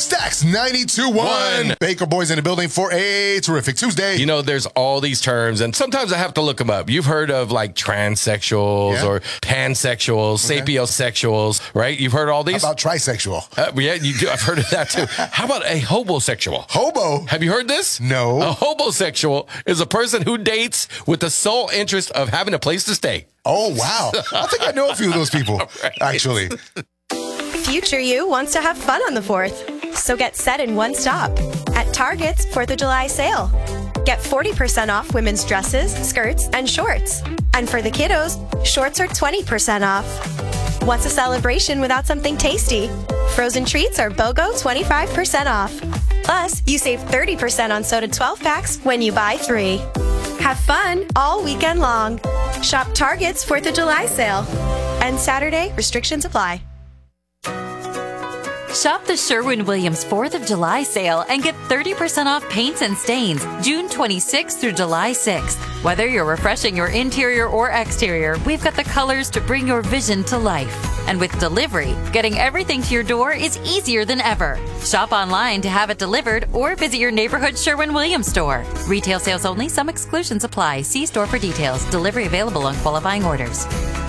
Stacks 92.1. Baker Boys in the building for a terrific Tuesday. You know, there's all these terms, and sometimes I have to look them up. You've heard of like transsexuals or pansexuals, sapiosexuals, right? You've heard all these? How about trisexual? Yeah, you do. I've heard of that too. How about a hobosexual? Hobo? Have you heard this? No. A hobosexual is a person who dates with the sole interest of having a place to stay. Oh, wow. I think I know a few of those people, actually. Future you wants to have fun on the 4th, so get set in one stop at Target's 4th of July sale. Get 40% off women's dresses, skirts, and shorts. And for the kiddos, shorts are 20% off. What's a celebration without something tasty? Frozen treats are BOGO 25% off. Plus, you save 30% on soda 12-packs when you buy 3. Have fun all weekend long. Shop Target's 4th of July sale. And Saturday, restrictions apply. Shop the Sherwin-Williams 4th of July sale and get 30% off paints and stains June 26th through July 6th. Whether you're refreshing your interior or exterior, we've got the colors to bring your vision to life. And with delivery, getting everything to your door is easier than ever. Shop online to have it delivered or visit your neighborhood Sherwin-Williams store. Retail sales only. Some exclusions apply. See store for details. Delivery available on qualifying orders.